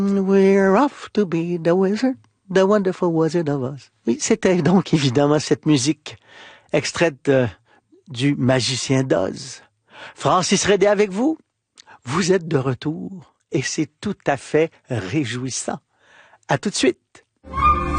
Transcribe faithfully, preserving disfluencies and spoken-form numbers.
We're off to be the wizard, the wonderful wizard of Oz. Oui, c'était donc évidemment cette musique extraite euh, du Magicien d'Oz. Francis Redé avec vous. Vous êtes de retour et c'est tout à fait réjouissant. À tout de suite.